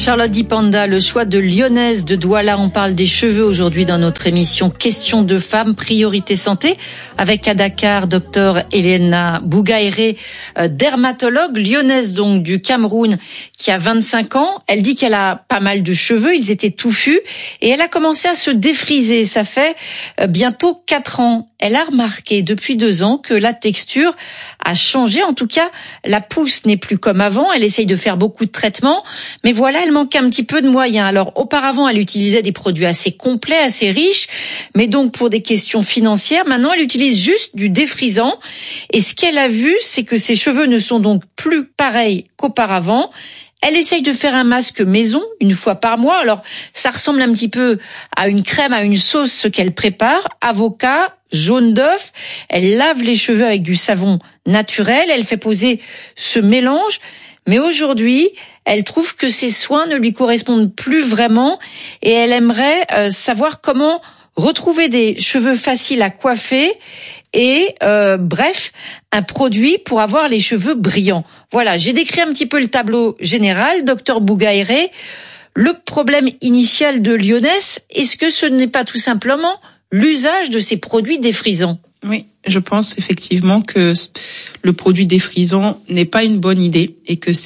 Charlotte Dipanda, le choix de Lyonnaise de Douala. On parle des cheveux aujourd'hui dans notre émission Question de femmes, priorité santé, avec à Dakar, docteur Elena Bougaïré, dermatologue, lyonnaise donc du Cameroun, qui a 25 ans. Elle dit qu'elle a pas mal de cheveux, ils étaient touffus, et elle a commencé à se défriser. Ça fait bientôt 4 ans. Elle a remarqué depuis 2 ans que la texture a changé. En tout cas, la pousse n'est plus comme avant. Elle essaye de faire beaucoup de traitements, mais voilà, elle manque un petit peu de moyens. Alors, auparavant, elle utilisait des produits assez complets, assez riches, mais donc pour des questions financières, maintenant, elle utilise juste du défrisant. Et ce qu'elle a vu, c'est que ses cheveux ne sont donc plus pareils qu'auparavant. Elle essaye de faire un masque maison 1 fois par mois. Alors, ça ressemble un petit peu à une crème, à une sauce, ce qu'elle prépare. Avocat, jaune d'œuf. Elle lave les cheveux avec du savon naturel. Elle fait poser ce mélange. Mais aujourd'hui, elle trouve que ces soins ne lui correspondent plus vraiment. Et elle aimerait savoir comment retrouver des cheveux faciles à coiffer et bref, un produit pour avoir les cheveux brillants. Voilà, j'ai décrit un petit peu le tableau général, docteur Bougaïré. Le problème initial de Lyonnaise, est-ce que ce n'est pas tout simplement l'usage de ces produits défrisants ? Oui, je pense effectivement que le produit défrisant n'est pas une bonne idée et que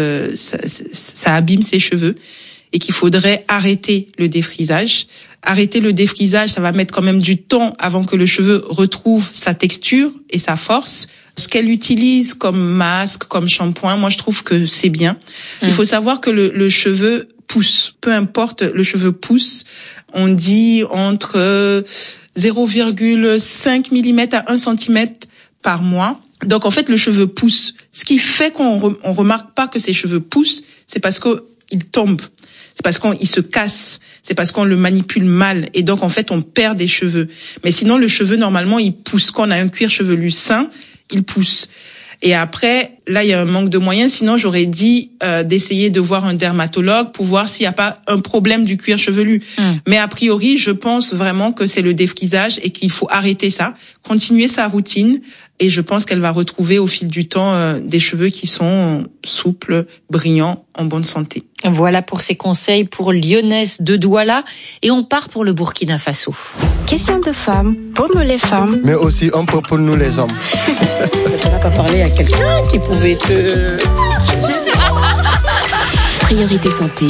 ça abîme ses cheveux et qu'il faudrait arrêter le défrisage. Arrêter le défrisage, ça va mettre quand même du temps avant que le cheveu retrouve sa texture et sa force. Ce qu'elle utilise comme masque, comme shampoing, moi je trouve que c'est bien. Il faut savoir que le cheveu pousse. Peu importe, le cheveu pousse. On dit entre 0,5 mm à 1 cm par mois. Donc en fait, le cheveu pousse. Ce qui fait qu'on remarque pas que ses cheveux poussent, c'est parce qu'il tombe. C'est parce qu'il se casse. C'est parce qu'on le manipule mal. Et donc, en fait, on perd des cheveux. Mais sinon, le cheveu, normalement, il pousse. Quand on a un cuir chevelu sain, il pousse. Et après, là, il y a un manque de moyens. Sinon, j'aurais dit d'essayer de voir un dermatologue pour voir s'il n'y a pas un problème du cuir chevelu. Mais a priori, je pense vraiment que c'est le défrisage et qu'il faut arrêter ça, continuer sa routine. Et je pense qu'elle va retrouver au fil du temps des cheveux qui sont souples, brillants, en bonne santé. Voilà pour ces conseils pour Lyonnaise de Douala. Et on part pour le Burkina Faso. Question de femmes, pour nous les femmes. Mais aussi un peu pour nous les hommes. Tu n'as pas parlé à quelqu'un qui pouvait te... Priorité santé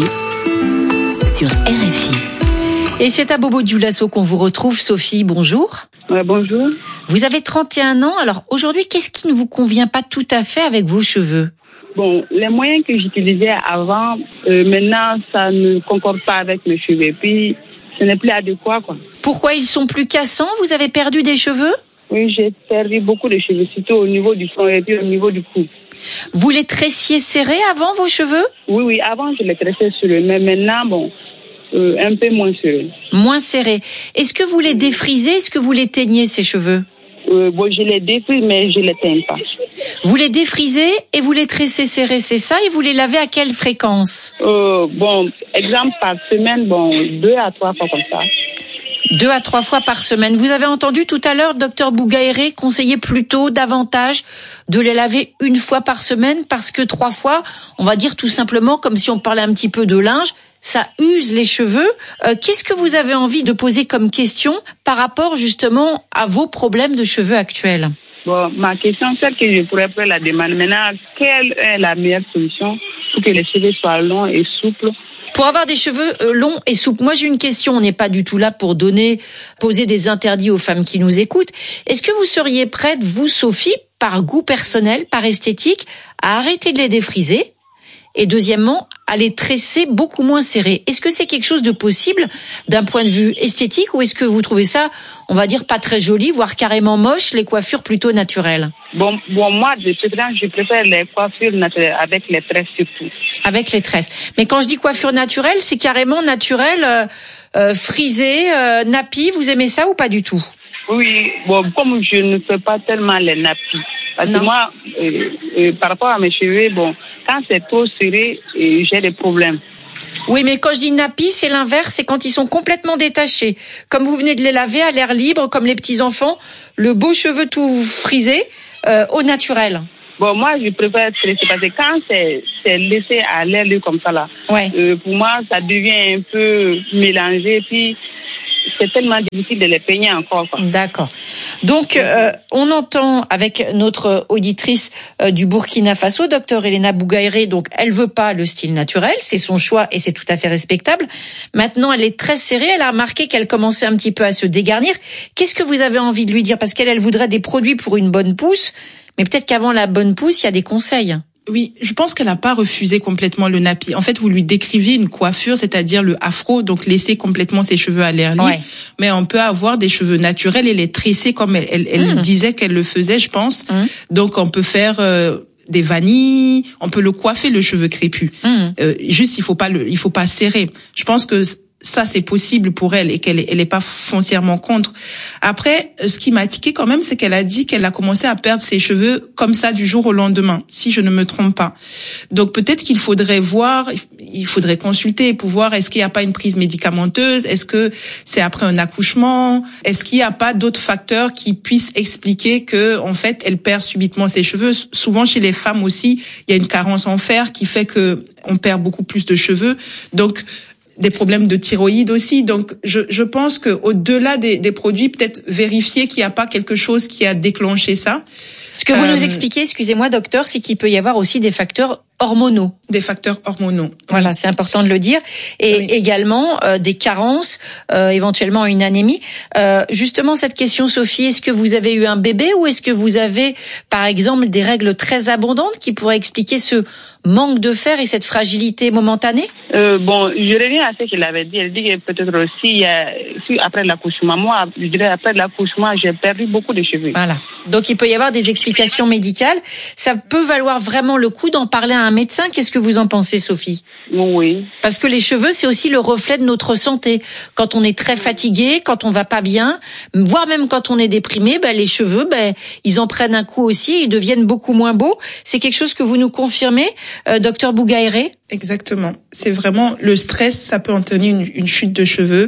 sur RFI. Et c'est à Bobo Dioulasso qu'on vous retrouve. Sophie, bonjour. Bonjour. Vous avez 31 ans. Alors aujourd'hui, qu'est-ce qui ne vous convient pas tout à fait avec vos cheveux ? Bon, les moyens que j'utilisais avant, maintenant, ça ne concorde pas avec mes cheveux. Et puis, ce n'est plus adéquat, quoi. Pourquoi ils sont plus cassants ? Vous avez perdu des cheveux ? Oui, j'ai perdu beaucoup de cheveux, surtout au niveau du front et puis au niveau du cou. Vous les tressiez serrés avant vos cheveux ? Oui, avant, je les tressais serrés. Mais maintenant, bon, un peu moins serrés. Moins serrés. Est-ce que vous les défrisez ? Est-ce que vous les teignez, ces cheveux ? Bon, je les défrise, mais je les teigne pas. Vous les défrisez et vous les tressez serrés, c'est ça ? Et vous les lavez à quelle fréquence ? Bon, exemple par semaine, bon, 2 à 3 fois comme ça. 2 à 3 fois par semaine. Vous avez entendu tout à l'heure, docteur Bougaïré, conseiller plutôt davantage de les laver 1 fois par semaine parce que 3 fois, on va dire tout simplement comme si on parlait un petit peu de linge, ça use les cheveux. Qu'est-ce que vous avez envie de poser comme question par rapport justement à vos problèmes de cheveux actuels ? Bon, ma question, celle que je pourrais faire la demande maintenant, quelle est la meilleure solution pour que les cheveux soient longs et souples ? Pour avoir des cheveux longs et souples, moi j'ai une question, on n'est pas du tout là pour poser des interdits aux femmes qui nous écoutent. Est-ce que vous seriez prête, vous Sophie, par goût personnel, par esthétique, à arrêter de les défriser ? Et deuxièmement, à les tresser beaucoup moins serrés. Est-ce que c'est quelque chose de possible d'un point de vue esthétique ou est-ce que vous trouvez ça, on va dire, pas très joli, voire carrément moche, les coiffures plutôt naturelles ? Bon, moi, je préfère les coiffures naturelles avec les tresses surtout. Avec les tresses. Mais quand je dis coiffure naturelle, c'est carrément naturel, frisé, nappy. Vous aimez ça ou pas du tout ? Oui, bon, comme je ne fais pas tellement les nappis. Parce que moi, par rapport à mes cheveux, bon, quand c'est trop serré, j'ai des problèmes. Oui, mais quand je dis nappy, c'est l'inverse, c'est quand ils sont complètement détachés. Comme vous venez de les laver à l'air libre, comme les petits enfants, le beau cheveu tout frisé, au naturel. Bon, moi, je préfère être stressée parce que quand c'est laissé à l'air libre comme ça, là, pour moi, ça devient un peu mélangé. Puis, c'est tellement difficile de les peigner encore, quoi. D'accord. Donc, on entend avec notre auditrice du Burkina Faso, docteur Elena Bougaïré, donc elle veut pas le style naturel, c'est son choix et c'est tout à fait respectable. Maintenant, elle est très serrée, elle a remarqué qu'elle commençait un petit peu à se dégarnir. Qu'est-ce que vous avez envie de lui dire? Parce qu'elle voudrait des produits pour une bonne pousse, mais peut-être qu'avant la bonne pousse, il y a des conseils. Oui, je pense qu'elle n'a pas refusé complètement le nappy. En fait, vous lui décriviez une coiffure, c'est-à-dire le afro, donc laisser complètement ses cheveux à l'air libre. Ouais. Mais on peut avoir des cheveux naturels et les tresser comme elle disait qu'elle le faisait, je pense. Donc, on peut faire des vanilles, on peut le coiffer le cheveu crépus. Juste, il faut pas serrer. Je pense que ça, c'est possible pour elle et qu'elle est pas foncièrement contre. Après, ce qui m'a tiqué quand même, c'est qu'elle a dit qu'elle a commencé à perdre ses cheveux comme ça du jour au lendemain, si je ne me trompe pas. Donc peut-être qu'il faudrait consulter pour voir est-ce qu'il n'y a pas une prise médicamenteuse, est-ce que c'est après un accouchement, est-ce qu'il n'y a pas d'autres facteurs qui puissent expliquer que, en fait, elle perd subitement ses cheveux. Souvent chez les femmes aussi, il y a une carence en fer qui fait que on perd beaucoup plus de cheveux. Donc des problèmes de thyroïde aussi. Donc, je pense que au-delà des produits, peut-être vérifier qu'il n'y a pas quelque chose qui a déclenché ça. Ce que vous nous expliquez, excusez-moi, docteur, c'est qu'il peut y avoir aussi des facteurs hormonaux. Des facteurs hormonaux. Voilà, oui. C'est important de le dire. Et également des carences, éventuellement une anémie. Justement, cette question, Sophie, est-ce que vous avez eu un bébé ou est-ce que vous avez, par exemple, des règles très abondantes qui pourraient expliquer ce manque de fer et cette fragilité momentanée? Bon, je reviens à ce qu'elle avait dit. Elle dit que peut-être aussi, après l'accouchement, moi, je dirais après l'accouchement, j'ai perdu beaucoup de cheveux. Voilà. Donc, il peut y avoir des explications médicales. Ça peut valoir vraiment le coup d'en parler à un médecin. Qu'est-ce que vous en pensez, Sophie? Oui. Parce que les cheveux, c'est aussi le reflet de notre santé. Quand on est très fatigué, quand on va pas bien, voire même quand on est déprimé, les cheveux, ils en prennent un coup aussi, ils deviennent beaucoup moins beaux. C'est quelque chose que vous nous confirmez, docteur Bougaïré? Exactement. C'est vraiment le stress, ça peut entraîner une chute de cheveux.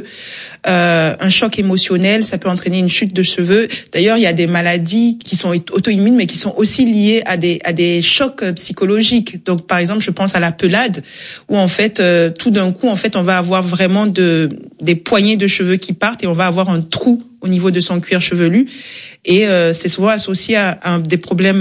Un choc émotionnel, ça peut entraîner une chute de cheveux. D'ailleurs, il y a des maladies qui sont auto-immunes, mais qui sont aussi liées à des chocs psychologiques. Donc, par exemple, je pense à la pelade, où en fait, tout d'un coup, en fait, on va avoir vraiment des poignées de cheveux qui partent et on va avoir un trou au niveau de son cuir chevelu. Et c'est souvent associé à des problèmes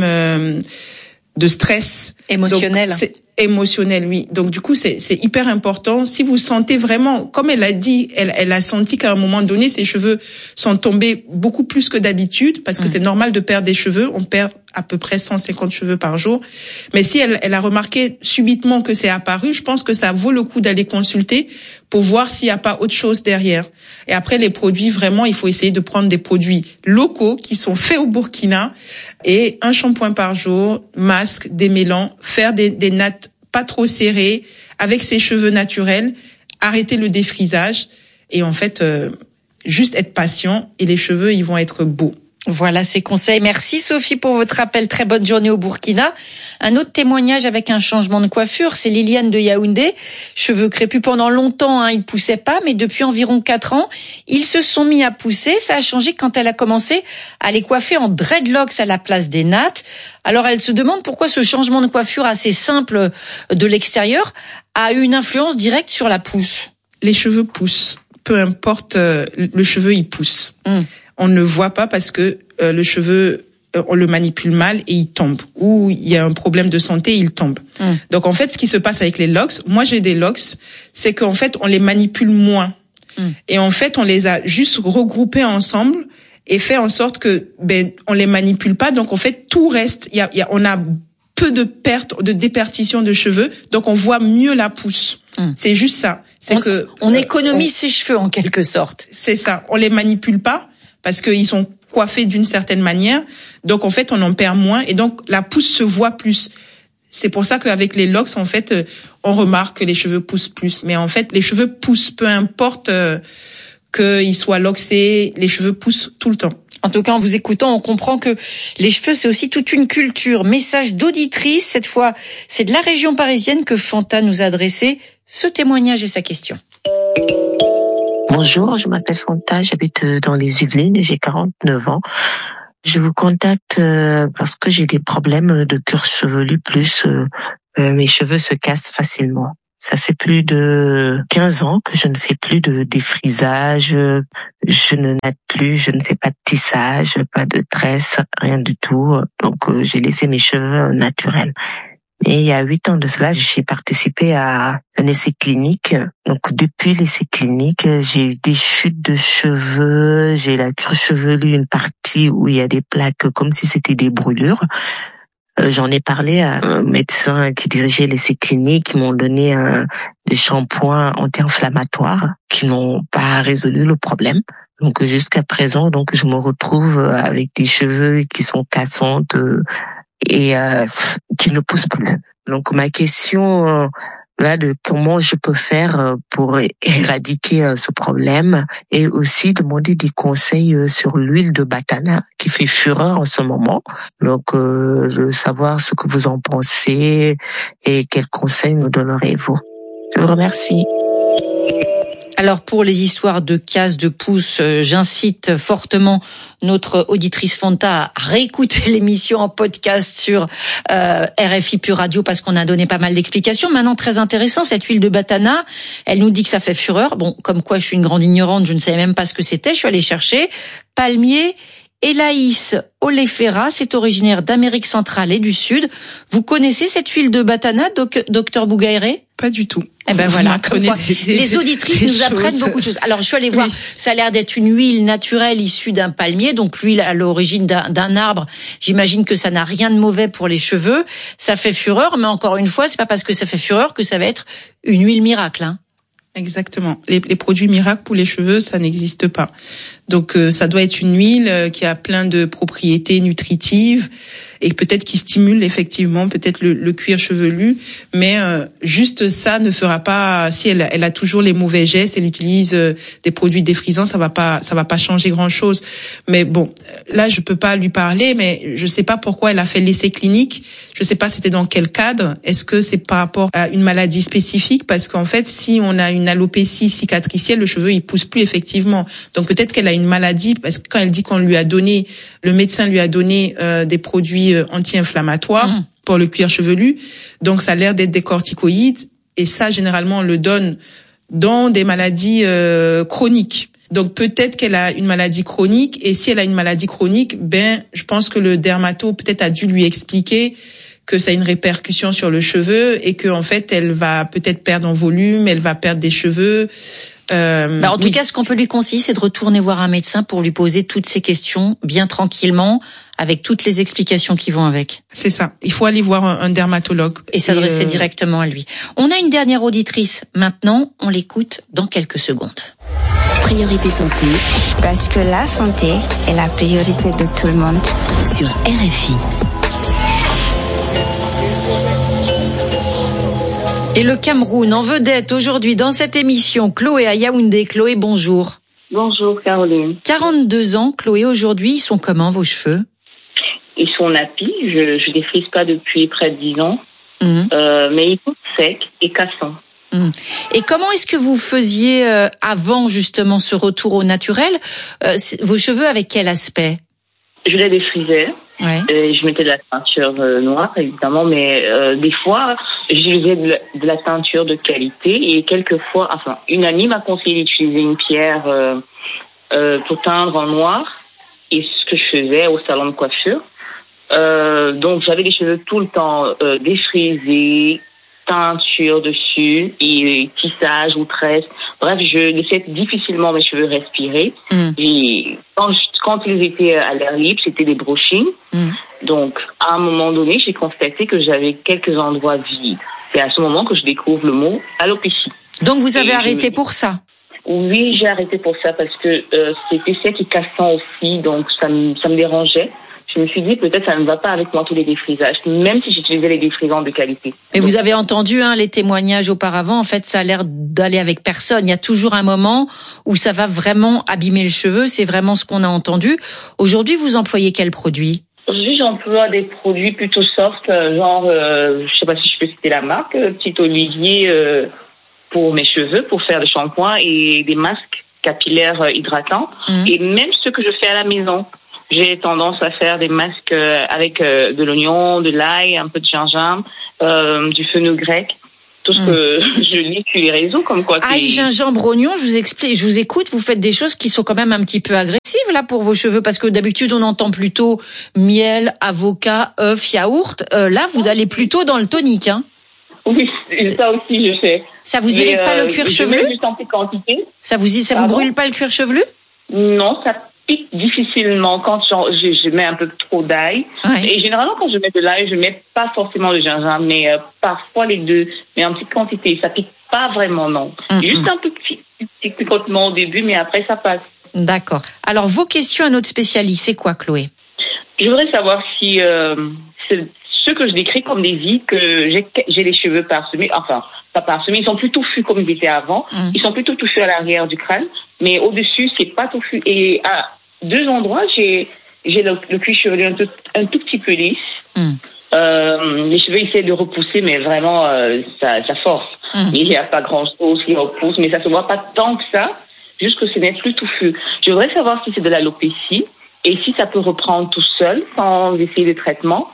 de stress émotionnel. Donc, émotionnel, oui. Donc du coup, c'est hyper important. Si vous sentez vraiment, comme elle a dit, elle a senti qu'à un moment donné, ses cheveux sont tombés beaucoup plus que d'habitude, parce que c'est normal de perdre des cheveux. On perd à peu près 150 cheveux par jour. Mais si elle a remarqué subitement que c'est apparu, je pense que ça vaut le coup d'aller consulter pour voir s'il n'y a pas autre chose derrière. Et après, les produits, vraiment, il faut essayer de prendre des produits locaux qui sont faits au Burkina et un shampoing par jour, masque, démêlant, faire des nattes pas trop serrées avec ses cheveux naturels, arrêter le défrisage et en fait, juste être patient et les cheveux, ils vont être beaux. Voilà ces conseils. Merci Sophie pour votre appel. Très bonne journée au Burkina. Un autre témoignage avec un changement de coiffure, c'est Liliane de Yaoundé. Cheveux crépus pendant longtemps, ils poussaient pas, mais depuis environ 4 ans, ils se sont mis à pousser. Ça a changé quand elle a commencé à les coiffer en dreadlocks à la place des nattes. Alors elle se demande pourquoi ce changement de coiffure assez simple de l'extérieur a eu une influence directe sur la pousse. Les cheveux poussent. Peu importe, le cheveu, il pousse. On ne le voit pas parce que le cheveu, on le manipule mal et il tombe. Ou il y a un problème de santé, il tombe. Donc en fait, ce qui se passe avec les locks, moi j'ai des locks, c'est qu'en fait on les manipule moins. Et en fait on les a juste regroupés ensemble et fait en sorte que on les manipule pas. Donc en fait tout reste. On a peu de pertes, de dépertition de cheveux, donc on voit mieux la pousse. C'est juste ça. On économise ses cheveux en quelque sorte. C'est ça. On les manipule pas parce qu'ils sont coiffés d'une certaine manière. Donc, en fait, on en perd moins. Et donc, la pousse se voit plus. C'est pour ça qu'avec les locks, en fait, on remarque que les cheveux poussent plus. Mais en fait, les cheveux poussent, peu importe qu'ils soient locksés, les cheveux poussent tout le temps. En tout cas, en vous écoutant, on comprend que les cheveux, c'est aussi toute une culture. Message d'auditrice. Cette fois, c'est de la région parisienne que Fanta nous a adressé ce témoignage et sa question. Bonjour, je m'appelle Fanta, j'habite dans les Yvelines et j'ai 49 ans. Je vous contacte parce que j'ai des problèmes de cuir chevelu, plus mes cheveux se cassent facilement. Ça fait plus de 15 ans que je ne fais plus de défrisage, je ne natte plus, je ne fais pas de tissage, pas de tresse, rien du tout. Donc j'ai laissé mes cheveux naturels. Et il y a 8 ans de cela, j'ai participé à un essai clinique. Donc depuis l'essai clinique, j'ai eu des chutes de cheveux, j'ai la cuir chevelu, une partie où il y a des plaques comme si c'était des brûlures. J'en ai parlé à un médecin qui dirigeait l'essai clinique, qui m'ont donné des shampoings anti-inflammatoires qui n'ont pas résolu le problème. Donc jusqu'à présent, donc je me retrouve avec des cheveux qui sont cassantes et qui ne poussent plus. Donc ma question là de comment je peux faire pour éradiquer ce problème, et aussi demander des conseils sur l'huile de batana qui fait fureur en ce moment. Donc de savoir ce que vous en pensez et quels conseils nous donnerez-vous. Je vous remercie. Alors pour les histoires de casse de pouce, j'incite fortement notre auditrice Fanta à réécouter l'émission en podcast sur RFI Pure Radio, parce qu'on a donné pas mal d'explications. Maintenant, très intéressant, cette huile de batana, elle nous dit que ça fait fureur. Bon, comme quoi je suis une grande ignorante, je ne savais même pas ce que c'était. Je suis allée chercher palmier, Elaïs oleifera, c'est originaire d'Amérique centrale et du Sud. Vous connaissez cette huile de batana, docteur Bougaïré? Pas du tout. Eh ben voilà, les auditrices nous apprennent beaucoup de choses. Alors je suis allée voir, ça a l'air d'être une huile naturelle issue d'un palmier, donc l'huile à l'origine d'un arbre. J'imagine que ça n'a rien de mauvais pour les cheveux. Ça fait fureur, mais encore une fois, c'est pas parce que ça fait fureur que ça va être une huile miracle, hein. Exactement. Les produits miracles pour les cheveux, ça n'existe pas. Donc ça doit être une huile qui a plein de propriétés nutritives et peut-être qui stimule effectivement peut-être le cuir chevelu, mais juste ça ne fera pas. Si elle a toujours les mauvais gestes, elle utilise des produits défrisants, ça va pas changer grand-chose. Mais bon, là je peux pas lui parler, mais je sais pas pourquoi elle a fait l'essai clinique. Je sais pas c'était dans quel cadre. Est-ce que c'est par rapport à une maladie spécifique? Parce qu'en fait, si on a une alopécie cicatricielle, le cheveu il pousse plus effectivement. Donc peut-être qu'elle a une maladie, parce que quand elle dit qu'on lui a donné, le médecin lui a donné des produits anti-inflammatoires pour le cuir chevelu, donc ça a l'air d'être des corticoïdes, et ça généralement on le donne dans des maladies chroniques. Donc peut-être qu'elle a une maladie chronique, et si elle a une maladie chronique, je pense que le dermato peut-être a dû lui expliquer que ça a une répercussion sur le cheveu, et que en fait elle va peut-être perdre en volume, elle va perdre des cheveux. En tout cas, ce qu'on peut lui conseiller, c'est de retourner voir un médecin pour lui poser toutes ces questions bien tranquillement, avec toutes les explications qui vont avec. C'est ça. Il faut aller voir un dermatologue. Et s'adresser directement à lui. On a une dernière auditrice. Maintenant, on l'écoute dans quelques secondes. Priorité santé. Parce que la santé est la priorité de tout le monde. Sur RFI. Et le Cameroun en vedette aujourd'hui dans cette émission. Chloé à Yaoundé. Chloé, bonjour. Bonjour Caroline. 42 ans, Chloé, aujourd'hui, ils sont comment vos cheveux? Ils sont nappies, je les frise pas depuis près de 10 ans, mais ils sont secs et cassants. Et comment est-ce que vous faisiez avant justement ce retour au naturel? Vos cheveux avec quel aspect? Je les défrisais. Ouais. Je mettais de la teinture noire, évidemment, mais des fois, j'utilisais de la teinture de qualité, et quelquefois, une amie m'a conseillé d'utiliser une pierre pour teindre en noir, et ce que je faisais au salon de coiffure. Donc, j'avais les cheveux tout le temps défrisés, teinture dessus, et tissage ou tresse. Bref, je laissais difficilement mes cheveux respirer. Et quand ils étaient à l'air libre, c'était des brushings. Donc, à un moment donné, j'ai constaté que j'avais quelques endroits vides. C'est à ce moment que je découvre le mot alopécie. Donc, vous avez arrêté pour ça? Oui, j'ai arrêté pour ça parce que c'était sec et cassant aussi, donc ça me dérangeait. Je me suis dit, peut-être ça ne va pas avec moi tous les défrisages, même si j'utilisais les défrisants de qualité. Mais vous avez entendu les témoignages auparavant, en fait, ça a l'air d'aller avec personne. Il y a toujours un moment où ça va vraiment abîmer le cheveu, c'est vraiment ce qu'on a entendu. Aujourd'hui, vous employez quel produit? Aujourd'hui, j'emploie des produits plutôt soft, genre, je sais pas si je peux citer la marque, Petit Olivier pour mes cheveux, pour faire des shampoings et des masques capillaires hydratants, et même ce que je fais à la maison. j'ai tendance à faire des masques avec de l'oignon, de l'ail, un peu de gingembre, du fenugrec. Tout ce que je lis sur les réseaux, comme quoi. Ail, gingembre, oignon, je vous écoute, vous faites des choses qui sont quand même un petit peu agressives, là, pour vos cheveux, parce que d'habitude, on entend plutôt miel, avocat, œuf, yaourt. Là, vous allez plutôt dans le tonique, hein. Oui, ça aussi, je sais. Ça vous irrite pas le cuir chevelu? Juste en petite quantité. Ça vous brûle pas le cuir chevelu? Non, ça pique difficilement quand je mets un peu trop d'ail. Ouais. Et généralement, quand je mets de l'ail, je mets pas forcément le gingembre, mais parfois les deux, mais en petite quantité. Ça pique pas vraiment, non. Juste un peu petit picotement au début, mais après, ça passe. D'accord. Alors, vos questions à notre spécialiste, c'est quoi, Chloé? Je voudrais savoir si ce que je décris comme des vies, que j'ai les cheveux parsemés, enfin, pas parsemés, ils sont plus touffus comme ils étaient avant. Ils sont plutôt touffus à l'arrière du crâne, mais au-dessus, c'est pas touffu. Et à 2 endroits, j'ai le cuir chevelu un tout petit peu lisse. Les cheveux essaient de repousser, mais vraiment, ça force. Il n'y a pas grand-chose qui repousse, mais ça se voit pas tant que ça, juste que ce n'est plus touffu. Je voudrais savoir si c'est de l'alopécie, et si ça peut reprendre tout seul, sans essayer de traitement.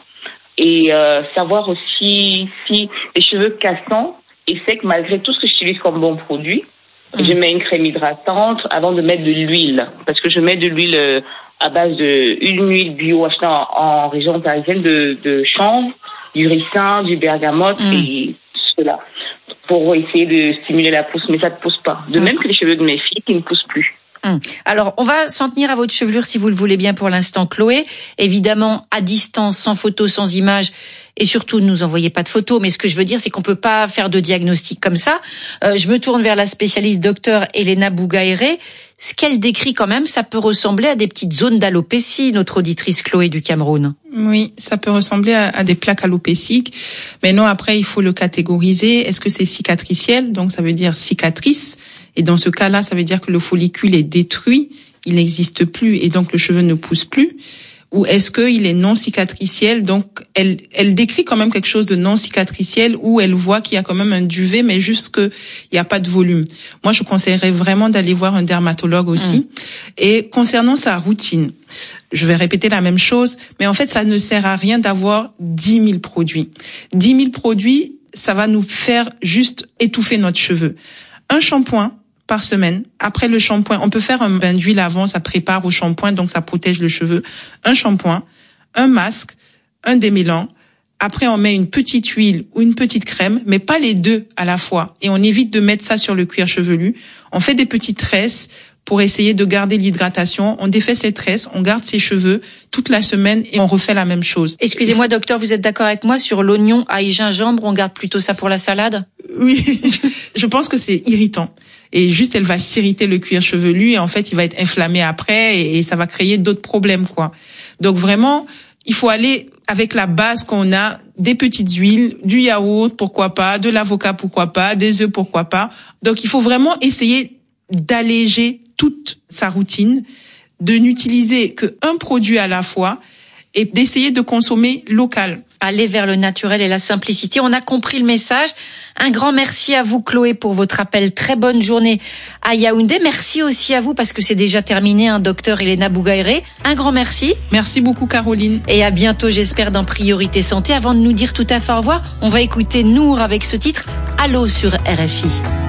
Et savoir aussi si les cheveux cassants et secs, malgré tout ce que j'utilise comme bon produit, je mets une crème hydratante avant de mettre de l'huile. Parce que je mets de l'huile à base d'une huile bio achetée en région parisienne de chanvre, du ricin, du bergamote et cela. Pour essayer de stimuler la pousse, mais ça ne pousse pas. De même que les cheveux de mes filles qui ne poussent plus. Alors, on va s'en tenir à votre chevelure si vous le voulez bien pour l'instant, Chloé. Évidemment, à distance, sans photo, sans image, et surtout ne nous envoyez pas de photos. Mais ce que je veux dire, c'est qu'on peut pas faire de diagnostic comme ça. Je me tourne vers la spécialiste docteur Elena Bougaïré. Ce qu'elle décrit quand même, ça peut ressembler à des petites zones d'alopécie, notre auditrice Chloé du Cameroun. Oui, ça peut ressembler à des plaques alopéciques. Mais non, après, il faut le catégoriser. Est-ce que c'est cicatriciel? Donc, ça veut dire cicatrice. Et dans ce cas-là, ça veut dire que le follicule est détruit, il n'existe plus et donc le cheveu ne pousse plus. Ou est-ce qu'il est non cicatriciel? Donc, elle décrit quand même quelque chose de non cicatriciel où elle voit qu'il y a quand même un duvet, mais juste qu'il n'y a pas de volume. Moi, je conseillerais vraiment d'aller voir un dermatologue aussi. Et concernant sa routine, je vais répéter la même chose, mais en fait, ça ne sert à rien d'avoir 10 000 produits. 10 000 produits, ça va nous faire juste étouffer notre cheveu. Un shampoing par semaine. Après le shampoing, on peut faire un bain d'huile avant, ça prépare au shampoing, donc ça protège le cheveu. Un shampoing, un masque, un démêlant. Après, on met une petite huile ou une petite crème, mais pas les deux à la fois. Et on évite de mettre ça sur le cuir chevelu. On fait des petites tresses pour essayer de garder l'hydratation. On défait ses tresses, on garde ses cheveux toute la semaine et on refait la même chose. Excusez-moi, docteur, vous êtes d'accord avec moi sur l'oignon, ail, gingembre, on garde plutôt ça pour la salade? Oui, je pense que c'est irritant. Et juste, elle va s'irriter le cuir chevelu et en fait, il va être inflammé après et ça va créer d'autres problèmes, quoi. Donc vraiment, il faut aller avec la base qu'on a, des petites huiles, du yaourt, pourquoi pas, de l'avocat, pourquoi pas, des œufs, pourquoi pas. Donc il faut vraiment essayer d'alléger toute sa routine, de n'utiliser qu'un produit à la fois et d'essayer de consommer local. Aller vers le naturel et la simplicité. On a compris le message. Un grand merci à vous, Chloé, pour votre appel. Très bonne journée à Yaoundé. Merci aussi à vous, parce que c'est déjà terminé, docteur Elena Bougaïré. Un grand merci. Merci beaucoup, Caroline. Et à bientôt, j'espère, dans Priorité Santé. Avant de nous dire tout à fait au revoir, on va écouter Nour avec ce titre, Allô sur RFI.